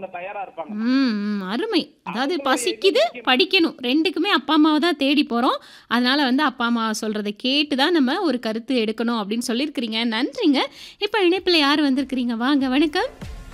அவங்க தயாரா இருப்பாங்க. அருமை. அதாவது அவங்களும் பசிக்குது, முக்கியம். படிக்கணும். 2க்குமே அப்பா அம்மாவ தான் தேடி போறோம். அதனால வந்து அப்பா அம்மா சொல்றத கேட்டு தான் நம்ம ஒரு கருத்து எடுக்கணும் அப்படின்னு சொல்லியிருக்கிறீங்க. நன்றிங்க. இப்ப இணைப்புல யார் வந்திருக்கிறீங்க? வாங்க, வணக்கம்.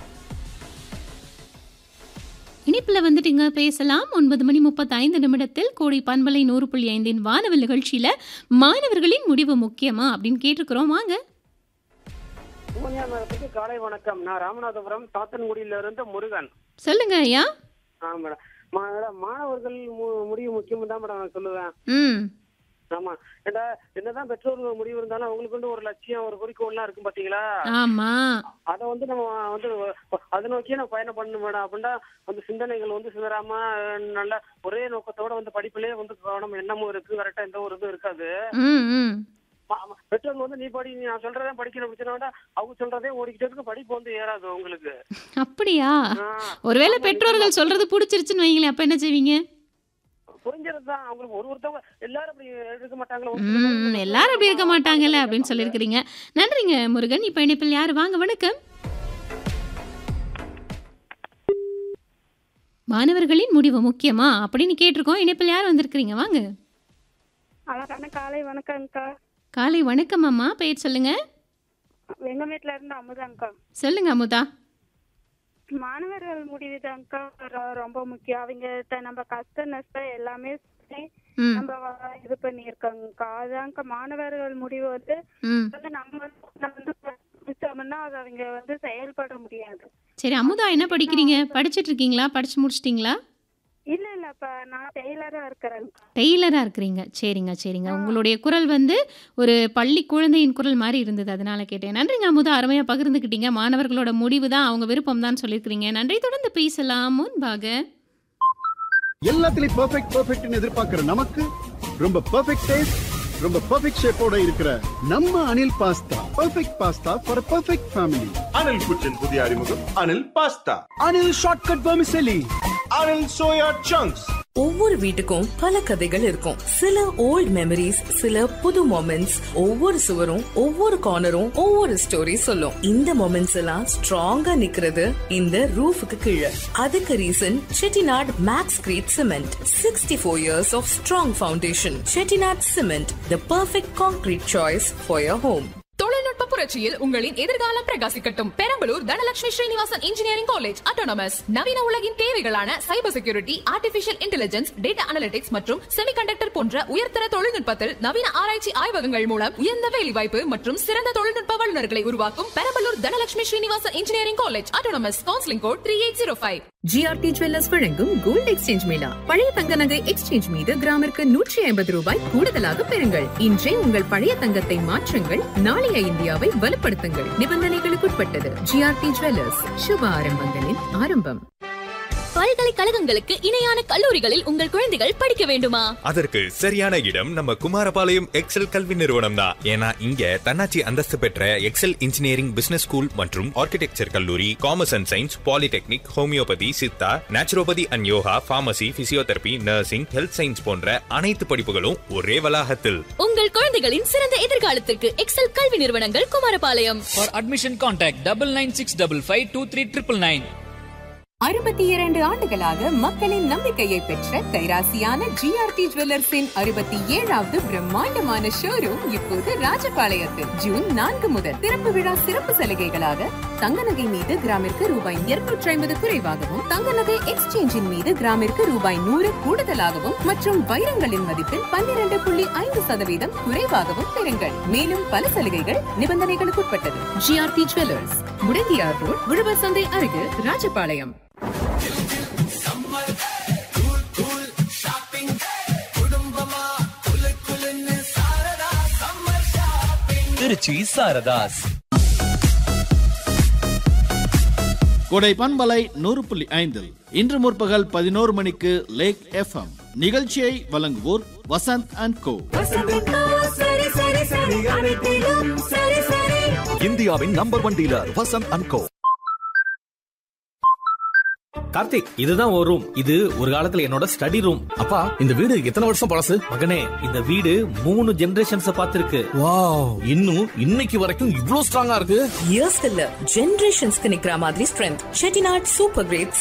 இணைப்புல வந்துட்டீங்க, பேசலாம். 9:35 கோடை பண்பலை 100.5 வானவில் நிகழ்ச்சியில மாணவர்களின் முடிவு முக்கியமா அப்படின்னு கேட்டிருக்கிறோம். வாங்க. மேடத்துக்கு காலை வணக்கம். நான் ராமநாதபுரம் சாத்தன்குடியில இருந்து முருகன். சொல்லுங்க ஐயா. மேடம், மாணவர்கள் முடிவு முக்கியம் தான் மேடம் நான் சொல்லுவேன். ம் ஆமா, ஏண்டா என்னதான் பெற்றோர்கள் முடிவு இருந்தாலும் அவங்களுக்கு வந்து ஒரு லட்சியம், ஒரு குறிக்கோள்லாம் இருக்கும் பாத்தீங்களா? ஆமா. அதை வந்து நம்ம வந்து அதை நோக்கியே நம்ம பயணம் பண்ணணும் மேடம். அப்படின்னா வந்து சிந்தனைகள் வந்து சிதறாம நல்ல ஒரே நோக்கத்தோட வந்து படிப்புலயே வந்து கவனம் எண்ணமும் இருக்கு, கரெக்டா எந்த ஒரு இதுவும் இருக்காது. ம் ம் பெற்றோர்கள் வந்து நீ நான் சொல்றதே படிக்கணும் அப்படின்னா அவங்க சொல்றதே ஓடிக்கிட்டே இருக்கு, படிப்பு வந்து ஏறாது உங்களுக்கு. அப்படியா? ஒருவேளை ஆமா, பெற்றோர்கள் சொல்றது பிடிச்சிருச்சுன்னு வைங்களேன், அப்ப என்ன செய்வீங்க? புரிஞ்சதுதான். அவங்களுக்கு ஒருத்தவங்க எல்லாரும் அப்படி இருக்க மாட்டாங்களா? எல்லாரும் அப்படி இருக்க மாட்டாங்கல்ல அப்படின்னு சொல்லியிருக்கிறீங்க. நன்றிங்க முருகன். இப்ப இணைப்பில் யார்? வாங்க, வணக்கம். மாணவர்களின் முடிவு முக்கியமா அப்படின்னு கேட்டிருக்கோம். இணைப்பில் யார் வந்திருக்கிறீங்க? வாங்க. அழகான காலை வணக்கம்க்கா. காலை வணக்கம் அம்மா. பெயர் சொல்லுங்க. வெங்கமேட்ல இருந்து அமுதாங்க்கா. சொல்லுங்க அமுதா. மாணவர்கள் முடிவுதாங்க்கா ரொம்ப முக்கியம். அவங்க நம்ம கஷ்ட நஷ்டம் எல்லாமே சொல்லி ம் நம்ம இது பண்ணியிருக்காங்கக்கா. அதான்க்கா மாணவர்கள் முடிவு வந்து ம் நம்ம வந்து படிச்சோம்னா அது அவங்க வந்து செயல்பட முடியாது. சரி அமுதா, என்ன படிக்கிறீங்க? படிச்சிட்டு இருக்கீங்களா? படிச்சு முடிச்சிட்டிங்களா? இல்லப்பா, நான் டெய்லரா இருக்கிறேன்க்கா. டெய்லரா இருக்கிறீங்க. சரிங்க சரிங்க. உங்களுடைய குரல் வந்து ஒரு பள்ளி குழந்தையின் குரல் மாதிரி இருந்தது, அதனால கேட்டேன். நன்றிங்க அமுதா, அருமையா பகிர்ந்துக்கிட்டீங்க. மாணவர்களோட முடிவு தான் அவங்க விருப்பம் தான் சொல்லியிருக்கிறீங்க. நன்றி. தொடர்ந்து பேசலாம். முன்பாக எல்லாத்துலயும் பெர்ஃபெக்ட்னு எதிர்பார்க்கிற நமக்கு ரொம்ப பெர்ஃபெக்ட் டேஸ்ட், ரொம்ப பெர்ஃபெக்ட் ஷேப்போட இருக்கிற நம்ம Anil pasta. Perfect pasta for perfect family. Anil குச்சின் புதிய அறிமுகம் Anil pasta. Anil shortcut vermicelli. Anil soya chunks. ஒவ்வொரு வீட்டுக்கும் பல கதைகள் இருக்கும். சில ஓல்ட் மெமரிஸ், சில புது மொமெண்ட்ஸ். ஒவ்வொரு சுவரும் ஒவ்வொரு கார்னரும் ஒவ்வொரு ஸ்டோரி சொல்லும். இந்த மொமெண்ட்ஸ் எல்லாம் ஸ்ட்ராங்கா நிக்கிறது இந்த ரூஃபுக்கு கீழே. அதுக்கு reason Chettinad maths greet cement. 64 years of strong foundation. Chettinad cement, the perfect concrete choice for your home. தொழில்நுட்ப புரட்சியில் உங்களின் எதிர்காலம் பிரகாசிக்கட்டும். Perambalur Dhanalakshmi Srinivasan engineering college autonomous நவீன உலகின் தேவைகளான cyber security, artificial intelligence, data analytics மற்றும் செமிகண்டக்டர் போன்ற உயர்தர தொழில்நுட்பத்தில் நவீன ஆராய்ச்சி ஆய்வகங்கள் மூலம் உயர்ந்த வேலைவாய்ப்பு மற்றும் சிறந்த தொழில்நுட்ப வல்லுநர்களை உருவாக்கும் Perambalur Dhanalakshmi Srinivasan engineering college autonomous. Counselling code 3805. GRT jewellers வழங்கும் கோல்ட் எக்ஸ்சேஞ்ச் மேளா. பழைய தங்க நகை எக்ஸ்சேஞ்ச் மீது கிராமிற்கு 150 ரூபாய் கூடுதலாக பெறுங்கள். இன்றே உங்கள் பழைய தங்கத்தை மாற்றுங்கள், நாளைய இந்தியாவை வலுப்படுத்துங்கள். நிபந்தனைகளுக்குட்பட்டது. ஜிஆர்டி ஜுவல்லர்ஸ், சுப ஆரம்பங்களின் ஆரம்பம். பல்கலைக்கழகங்களுக்கு இணையான கல்லூரிகளில் உங்கள் குழந்தைகள் படிக்க வேண்டுமா? அதற்கு சரியான இடம் நம்ம குமாரபாளையம் எக்ஸல் கல்வி நிறுவனம் தான். ஏன்னா இங்க தன்னாட்சி அந்தஸ்து பெற்ற எக்ஸல் இன்ஜினியரிங், பிசினஸ் ஸ்கூல் மற்றும் ஆர்கிடெக்சர் கல்லூரி, commerce and science, polytechnic, homeopathy, Siddha, naturopathy and yoga, pharmacy, physiotherapy, nursing, health science போன்ற அனைத்து படிப்புகளும் ஒரே வளாகத்தில். உங்கள் குழந்தைகளின் சிறந்த எதிர்காலத்திற்கு எக்ஸல் கல்வி நிறுவனங்கள் குமாரபாளையம். For admission contact 9965523999. 62 ஆண்டுகளாக மக்களின் நம்பிக்கையை பெற்ற கைராசியான ஜிஆர்டி ஜுவல்லர்ஸின் 67வது பிரம்மாண்டமான ஷோரூம் இப்போது ராஜபாளையத்தில். ஜூன் 4 முதல் திறப்பு விழா சிறப்பு சலுகைகளாக தங்க நகை மீது கிராமிற்கு ரூபாய் 250 குறைவாகவும், தங்க நகை எக்ஸ்சேஞ்சின் மீது கிராமிற்கு ரூபாய் 100 கூடுதலாகவும் மற்றும் வைரங்களின் மதிப்பில் 12.5% குறைவாகவும் பெறுங்கள். மேலும் பல சலுகைகள் நிபந்தனைகளுக்குட்பட்டது. ஜிஆர்டி ஜுவல்லர்ஸ், முடங்கியார் ரோட், உழவர் சந்தை அருகில், ராஜபாளையம். திருச்சி சாரதாஸ். கோடை பண்பலை 100.5 இன்று முற்பகல் 11 மணிக்கு லேக் எஃப்எம் நிகழ்ச்சியை வழங்குவோர் வசந்த் அண்ட் கோ. இந்தியாவின் நம்பர் 1 டீலர் வசந்த் அண்ட் கோ. கார்த்திக், இதுதான் ஒரு ரூம். இது ஒரு காலத்துல என்னோட ஸ்டடி ரூம். அப்பா, இந்த வீடு எத்தனை வருஷம் பழசு? மகனே, இந்த வீடு 3 ஜெனரேஷன்ஸ் பார்த்திருக்கு. வாவ், இன்னும் இன்னைக்கு வரைக்கும் இவ்ளோ ஸ்ட்ராங்கா இருக்கு. இயர்ஸ் இல்ல, ஜெனரேஷன்ஸ்க்கு நிக்கிற மாதிரி ஸ்ட்ரென்த். Chettinad super great